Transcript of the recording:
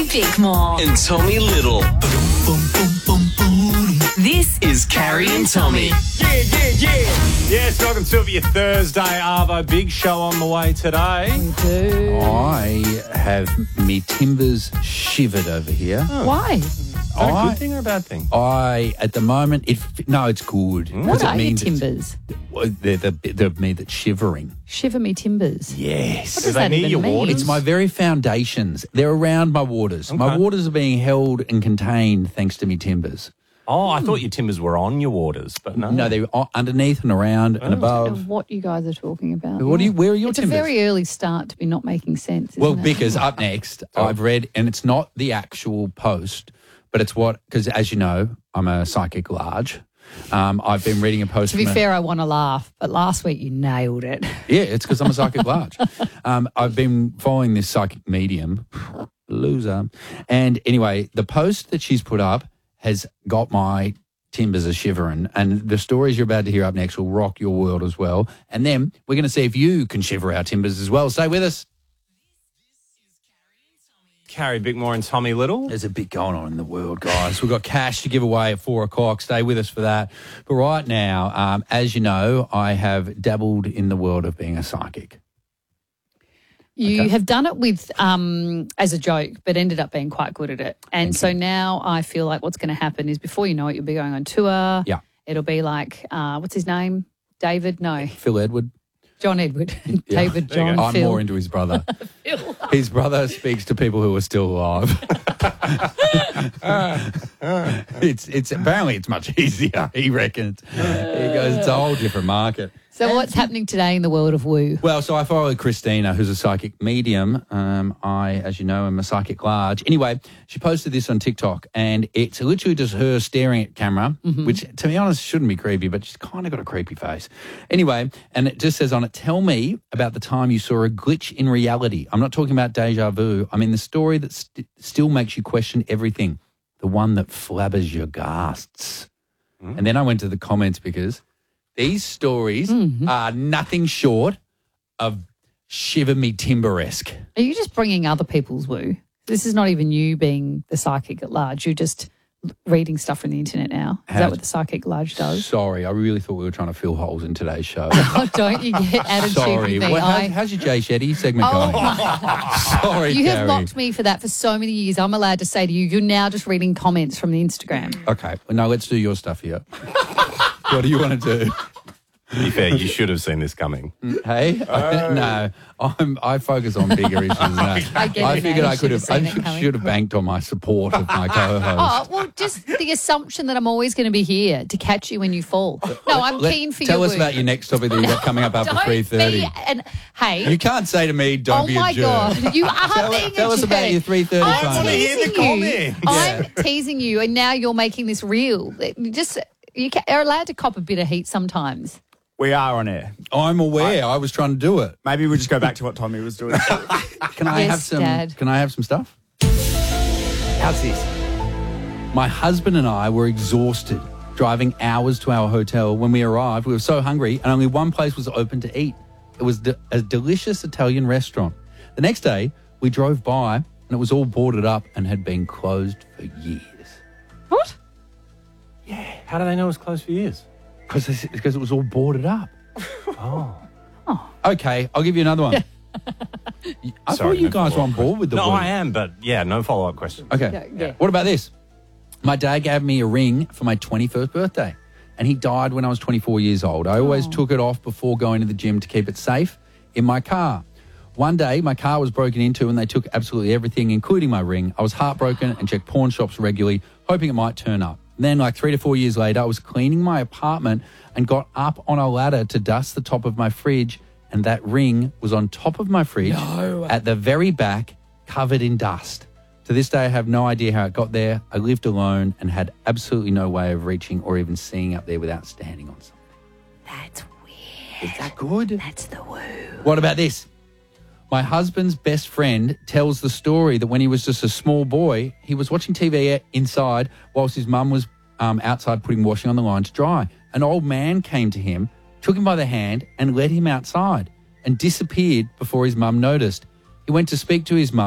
Carrie Bickmore and Tommy Little. This is Carrie and Tommy. Yes, welcome to your Thursday Arvo. Big show on the way today. I have me timbers shivered over here. Why? Is that a good thing or a bad thing? At the moment, it's good. What Because are it your means timbers? they're the bit of me that's shivering. Shiver me timbers. Yes. What does they that near even your mean? waters? It's my very foundations. They're around my waters. My Okay. waters are being held and contained thanks to me timbers. Oh, I thought your timbers were on your waters, but no. No, they're underneath and around and I don't above. know what you guys are talking about. Where are your It's timbers? a very early start to be not making sense, isn't Well, it? because up next, I've read, and it's not the actual post, but it's because as you know, I'm a psychic large. I've been reading a post. To be from a- fair, I want to laugh, but last week you nailed it. Yeah, it's because I'm a psychic large. I've been following this psychic medium, loser. And anyway, the post that she's put up has got my timbers a shivering. And the stories you're about to hear up next will rock your world as well. And then we're going to see if you can shiver our timbers as well. Stay with us. Carrie Bickmore and Tommy Little. There's a bit going on in the world, guys. We've got cash to give away at 4 o'clock. Stay with us for that. But right now, as you know, I have dabbled in the world of being a psychic. You have done it with as a joke, but ended up being quite good at it. And so now I feel like what's going to happen is before you know it, you'll be going on tour. Yeah. It'll be like, what's his name? David? No, Phil Edward. John Edward. David, There you John, go. I'm Phil. more into his brother. Phil. His brother speaks to people who are still alive. It's apparently it's much easier. He reckons. He goes, it's a whole different market. So what's happening today in the world of woo? Well, so I follow Christina, who's a psychic medium. I, as you know, am a psychic large. Anyway, she posted this on TikTok, and it's literally just her staring at camera, which, to be honest, shouldn't be creepy, but she's kind of got a creepy face. Anyway, and it just says on it, tell me about the time you saw a glitch in reality. I'm not talking about deja vu. I mean the story that still makes you question everything, the one that flabbers your ghasts. And then I went to the comments because these stories are nothing short of shiver me timber-esque. Are you just bringing other people's woo? This is not even you being the psychic at large. You're just reading stuff from the internet now. Is that what the psychic large does? Sorry, I really thought we were trying to fill holes in today's show. Oh, don't you get attitude Sorry. with me? Well, how's your Jay Shetty segment Oh, going? Sorry, you have Carrie. mocked me for that for so many years. I'm allowed to say to you, you're now just reading comments from the Instagram. Okay, well, now let's do your stuff here. What do you want to do? To be fair, you should have seen this coming. Hey, no, I focus on bigger issues. No. I get it now. figured You I could have. should have seen it coming. should have banked on my support of my co-host. Oh, well, just the assumption that I'm always going to be here to catch you when you fall. No, I'm keen for Tell your us woo. about your next topic that you've got coming up after Don't 3:30. be and hey, You can't say to me, "Don't oh be a my jerk." God, you are being a Tell us jerk. about your 3:30 I'm time. Hear the teasing you. comments. I'm teasing you, and now you're making this real. You are allowed to cop a bit of heat sometimes. We are on air. I'm aware. I was trying to do it. Maybe we'll just go back to what Tommy was doing. Can I Yes, have some? Dad. Can I have some stuff? How's this? My husband and I were exhausted driving hours to our hotel. When we arrived, we were so hungry, and only one place was open to eat. It was a delicious Italian restaurant. The next day, we drove by, and it was all boarded up and had been closed for years. What? How do they know it was closed for years? Because it was all boarded up. Oh. Okay, I'll give you another one. I Sorry, thought you no guys were on follow-up board with the No, word. I am, but yeah, no follow-up question. Okay. Yeah. What about this? My dad gave me a ring for my 21st birthday, and he died when I was 24 years old. I always took it off before going to the gym to keep it safe in my car. One day, my car was broken into and they took absolutely everything, including my ring. I was heartbroken and checked pawn shops regularly, hoping it might turn up. Then, like 3 to 4 years later, I was cleaning my apartment and got up on a ladder to dust the top of my fridge, and that ring was on top of my fridge at the very back, covered in dust. To this day, I have no idea how it got there. I lived alone and had absolutely no way of reaching or even seeing up there without standing on something. That's weird. Is that good? That's the woo. What about this? My husband's best friend tells the story that when he was just a small boy, he was watching TV inside whilst his mum was outside putting washing on the line to dry. An old man came to him, took him by the hand and led him outside and disappeared before his mum noticed. He went to speak to his mum.